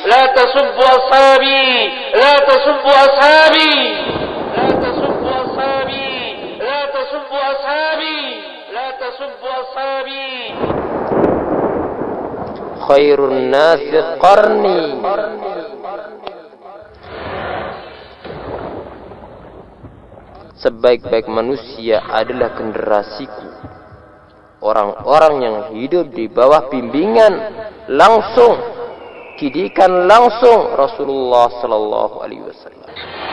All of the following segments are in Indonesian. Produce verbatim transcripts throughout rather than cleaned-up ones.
la tasubbu ashabi, la tasubbu ashabi, la tasubbu ashabi, la tasubbu ashabi, la tasubbu ashabi. Khairun nasi qarni. Sebaik-baik manusia adalah generasiku. Orang-orang yang hidup di bawah bimbingan langsung, didikan langsung Rasulullah sallallahu alaihi wasallam.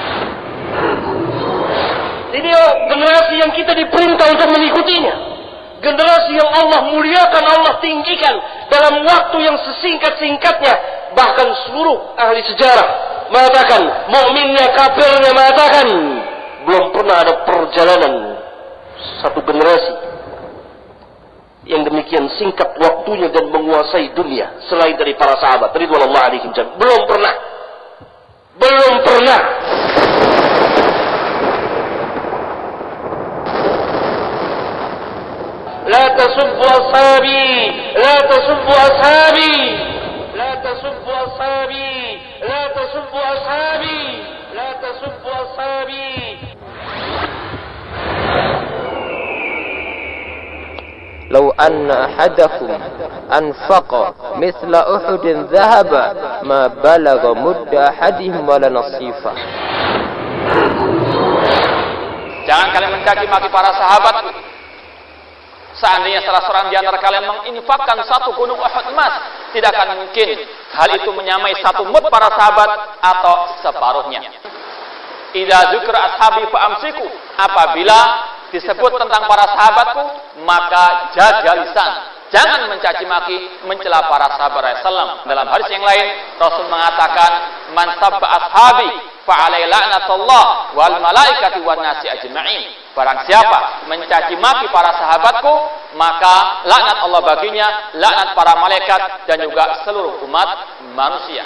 Ini generasi yang kita diperintah untuk mengikutinya. Generasi yang Allah muliakan, Allah tinggikan dalam waktu yang sesingkat-singkatnya. Bahkan seluruh ahli sejarah mengatakan, mukminnya, kafirnya mengatakan, belum pernah ada perjalanan satu generasi yang demikian singkat waktunya dan menguasai dunia selain dari para sahabat ridwanullah alaihim. Belum pernah. Belum pernah. La tasubbu ashabi, la tasubbu ashabi, la tasubbu ashabi, la tasubbu ashabi, la tasubbu ashabi. لو أن أحدكم أنفق مثل أحد ذهب ما بلغ مد أحدهم ولا نصيفه. Jangan kalian mencaci maki para sahabatku. Seandainya salah seorang di antara kalian menginfakkan satu gunung Uhud emas, tidak akan mungkin hal itu menyamai satu mud para sahabat atau separuhnya. Idza dzukira ashabi fa amsiku, apabila disebut tentang para sahabatku, maka jaga lisan. Jangan mencaci maki, mencela para sahabat Rasulullah. Dalam hadis yang lain, Rasul mengatakan, "Man sabba ashabi fa alaihi la'natullah wal malaikati wan nasi ajma'in." Barang siapa mencaci maki para sahabatku, maka laknat Allah baginya, laknat para malaikat dan juga seluruh umat manusia.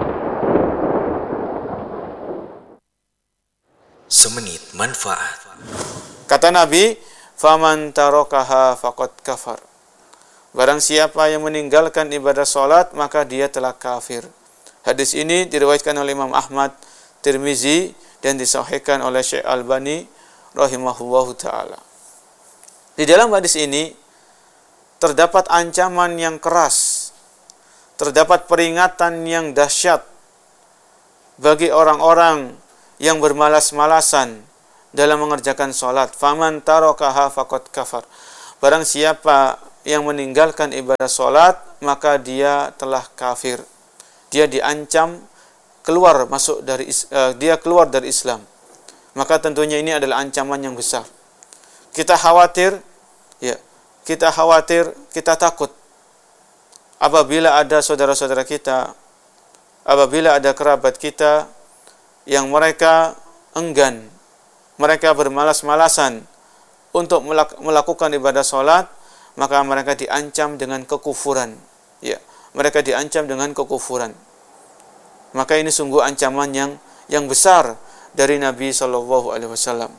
Semenit manfaat. Kata Nabi, "Faman tarakaha faqad kafar." Barang siapa yang meninggalkan ibadah salat, maka dia telah kafir. Hadis ini diriwayatkan oleh Imam Ahmad, Tirmizi, dan disahihkan oleh Syekh Albani rahimahullahu taala. Di dalam hadis ini terdapat ancaman yang keras, terdapat peringatan yang dahsyat bagi orang-orang yang bermalas-malasan dalam mengerjakan salat. Faman tarakaha faqad kafar. Barang siapa yang meninggalkan ibadah salat, maka dia telah kafir. Dia diancam keluar masuk dari uh, dia keluar dari Islam. Maka tentunya ini adalah ancaman yang besar. Kita khawatir, ya, kita khawatir, kita takut apabila ada saudara-saudara kita, apabila ada kerabat kita yang mereka enggan, mereka bermalas-malasan untuk melakukan ibadah salat, maka mereka diancam dengan kekufuran. Ya, mereka diancam dengan kekufuran. Maka ini sungguh ancaman yang yang besar dari Nabi sallallahu alaihi wasallam.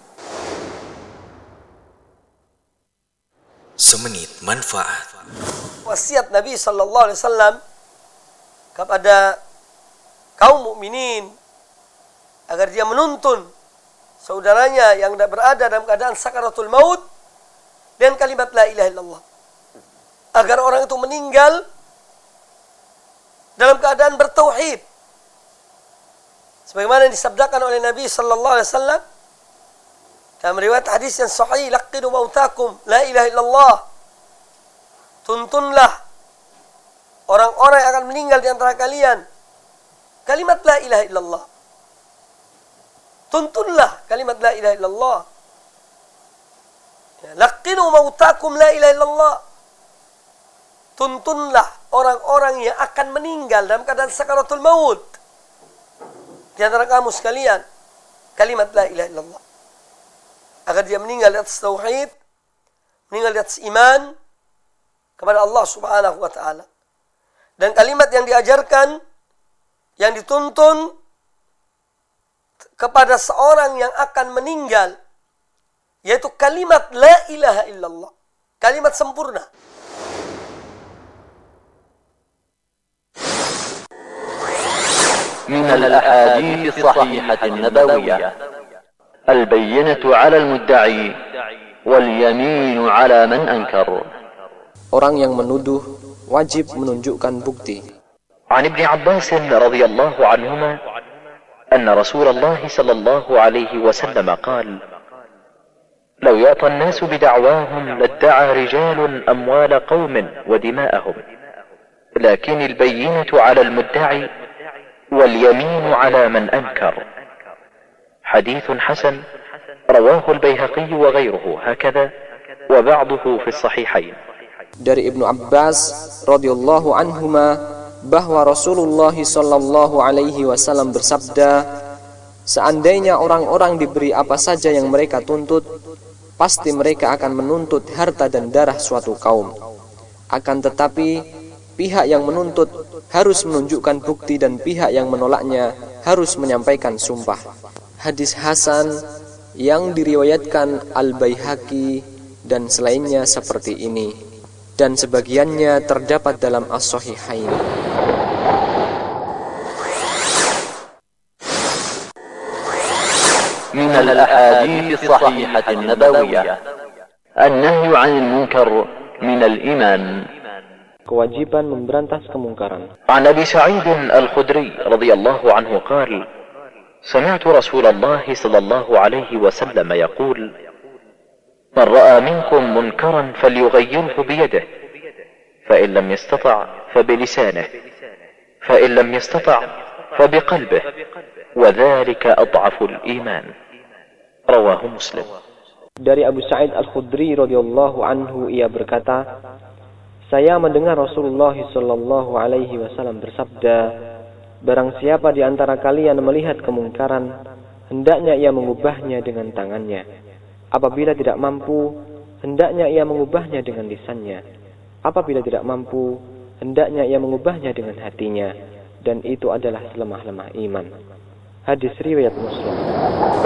Semenit manfaat. Wasiat Nabi sallallahu alaihi wasallam kepada kaum mukminin agar dia menuntun saudaranya yang berada dalam keadaan sakaratul maut dengan kalimat la ilaha illallah, agar orang itu meninggal dalam keadaan bertauhid, sebagaimana disabdakan oleh Nabi sallallahu alaihi wasallam dalam riwayat hadis yang sahih, laqinu mautakum la ilaha illallah. Tuntunlah orang-orang yang akan meninggal di antara kalian kalimat la ilaha illallah. Tuntunlah kalimat la ilaha illallah. Laqinu mautakum la ilaha illallah. Tuntunlah orang-orang yang akan meninggal dalam keadaan sakaratul maut di antara kamu sekalian kalimat la ilaha illallah, agar dia meninggal di atas tauhid, meninggal di atas iman kepada Allah Subhanahu wa taala. Dan kalimat yang diajarkan, yang dituntun kepada seorang yang akan meninggal, yaitu kalimat la ilaha illallah, kalimat sempurna. من الأحاديث الصحيحة النبوية البينة على المدعي واليمين على من أنكر. Orang yang menuduh wajib menunjukkan bukti. عن ابن عباس رضي الله عنهما أن رسول الله صلى الله عليه وسلم قال: لو يعطى الناس بدعواهم لادعى رجال أموال قوم ودماءهم، لكن البينة على المدعي واليمين على من أنكر. حديث حسن رواه البيهقي وغيره هكذا وبعضه في الصحيحين. Dari Ibnu Abbas radhiyallahu anhuma bahwa Rasulullah sallallahu alaihi wasallam bersabda, seandainya orang-orang diberi apa saja yang mereka tuntut, pasti mereka akan menuntut harta dan darah suatu kaum. Akan tetapi pihak yang menuntut harus menunjukkan bukti dan pihak yang menolaknya harus menyampaikan sumpah. Hadis hasan yang diriwayatkan Al-Baihaqi dan selainnya seperti ini, dan sebagiannya terdapat dalam As-Sahihain. من الأحاديث الصحيحة النبوية النهي عن المنكر من الإيمان. Kewajiban memberantas kemungkaran. عن أبي سعيد الخدري رضي الله عنه قال: سمعت رسول الله صلى الله عليه وسلم يقول: من رأى منكم منكرا فليغيره بيده، فإن لم يستطع فبلسانه، فإن لم يستطع فبقلبه، وذلك أضعف الإيمان. رواه مسلم. Dari Abu Sa'id Al-Khudri radhiyallahu anhu, ia berkata, saya mendengar Rasulullah sallallahu alaihi wasallam bersabda, barang siapa di antara kalian melihat kemungkaran, hendaknya ia mengubahnya dengan tangannya. Apabila tidak mampu, hendaknya ia mengubahnya dengan lisannya. Apabila tidak mampu, hendaknya ia mengubahnya dengan hatinya, dan itu adalah selemah-lemah iman. Hadis riwayat Muslim.